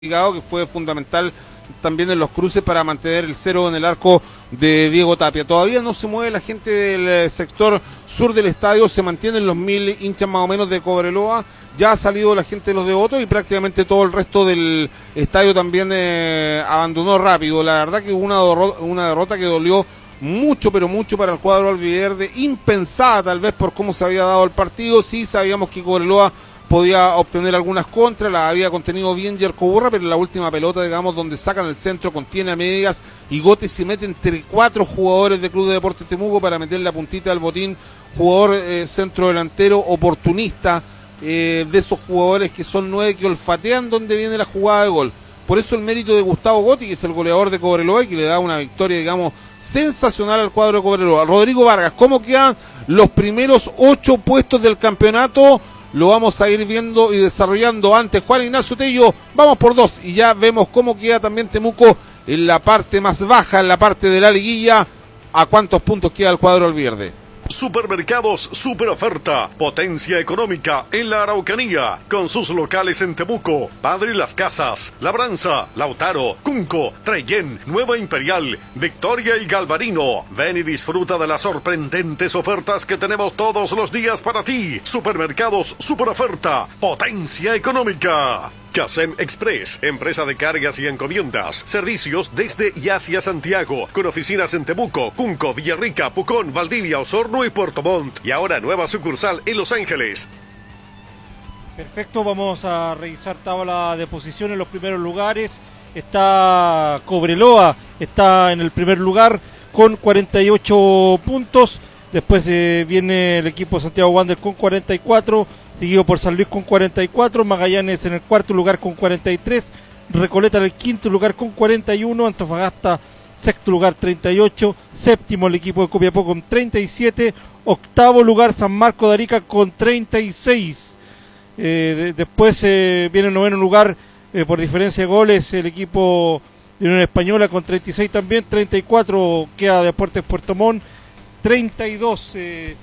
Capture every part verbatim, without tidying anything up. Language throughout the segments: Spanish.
que fue fundamental también en los cruces para mantener el cero en el arco de Diego Tapia. Todavía no se mueve la gente del sector sur del estadio, se mantienen los mil hinchas más o menos de Cobreloa, ya ha salido la gente de los devotos y prácticamente todo el resto del estadio también eh, abandonó rápido. La verdad que hubo una, una derrota que dolió mucho, pero mucho para el cuadro albiverde, impensada tal vez por cómo se había dado el partido. Sí sabíamos que Cobreloa podía obtener algunas contras, la había contenido bien Jerko Burra, pero en la última pelota, digamos, donde sacan el centro, contiene a medias y Gote se mete entre cuatro jugadores de Club de Deportes Temuco para meter la puntita del botín, jugador eh, centro delantero, oportunista, eh, de esos jugadores que son nueve que olfatean donde viene la jugada de gol. Por eso el mérito de Gustavo Gotti, que es el goleador de Cobreloa y que le da una victoria, digamos, sensacional al cuadro de Cobreloa. Rodrigo Vargas, ¿cómo quedan los primeros ocho puestos del campeonato? Lo vamos a ir viendo y desarrollando antes. Juan Ignacio Tello, vamos por dos y ya vemos cómo queda también Temuco en la parte más baja, en la parte de la liguilla. ¿A cuántos puntos queda el cuadro albiverde? Supermercados Super Oferta, potencia económica en la Araucanía, con sus locales en Temuco, Padre Las Casas, Labranza, Lautaro, Cunco, Trellén, Nueva Imperial, Victoria y Galvarino. Ven y disfruta de las sorprendentes ofertas que tenemos todos los días para ti. Supermercados Super Oferta, potencia económica. Casem Express, empresa de cargas y encomiendas, servicios desde y hacia Santiago, con oficinas en Temuco, Cunco, Villarrica, Pucón, Valdivia, Osorno y Puerto Montt, y ahora nueva sucursal en Los Ángeles. Perfecto, vamos a revisar tabla de posición en los primeros lugares. Está Cobreloa, está en el primer lugar con cuarenta y ocho puntos, después eh, viene el equipo Santiago Wander con cuarenta y cuatro, seguido por San Luis con cuarenta y cuatro, Magallanes en el cuarto lugar con cuarenta y tres, Recoleta en el quinto lugar con cuarenta y uno, Antofagasta sexto lugar treinta y ocho, séptimo el equipo de Copiapó con treinta y siete, octavo lugar San Marcos de Arica con treinta y seis, eh, de, después eh, viene en noveno lugar eh, por diferencia de goles el equipo de Unión Española con treinta y seis también, treinta y cuatro queda Deportes Puerto Montt, treinta y dos eh,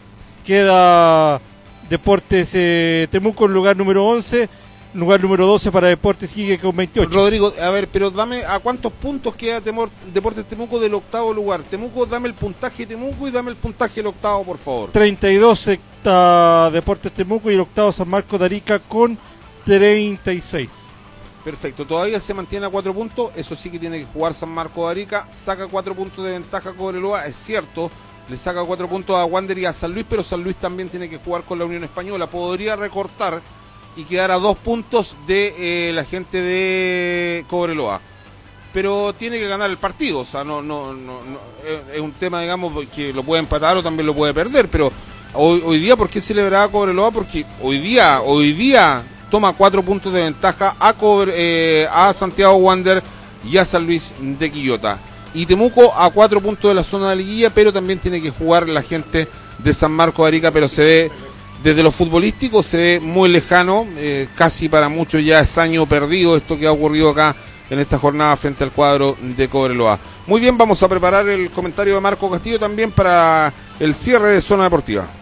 queda Deportes eh, Temuco en lugar número once, lugar número doce para Deportes Iquique con veintiocho. Rodrigo, a ver, pero dame a cuántos puntos queda Temor, Deportes Temuco del octavo lugar. Temuco, dame el puntaje de Temuco y dame el puntaje del octavo, por favor. treinta y dos está Deportes Temuco y el octavo San Marcos de Arica con treinta y seis. Perfecto, todavía se mantiene a cuatro puntos, eso sí que tiene que jugar San Marcos de Arica, saca cuatro puntos de ventaja Cobreloa, es cierto. Le saca cuatro puntos a Wander y a San Luis, pero San Luis también tiene que jugar con la Unión Española. Podría recortar y quedar a dos puntos de eh, la gente de Cobreloa. Pero tiene que ganar el partido, o sea, no, no, no, no es un tema, digamos, que lo puede empatar o también lo puede perder, pero hoy, hoy día, ¿por qué celebraba Cobreloa? Porque hoy día, hoy día toma cuatro puntos de ventaja a, Cobre, eh, a Santiago Wander y a San Luis de Quillota. Y Temuco a cuatro puntos de la zona de liguilla, pero también tiene que jugar la gente de San Marcos de Arica, pero se ve, desde lo futbolístico, se ve muy lejano, eh, casi para muchos ya es año perdido esto que ha ocurrido acá en esta jornada frente al cuadro de Cobreloa. Muy bien, vamos a preparar el comentario de Marco Castillo también para el cierre de Zona Deportiva.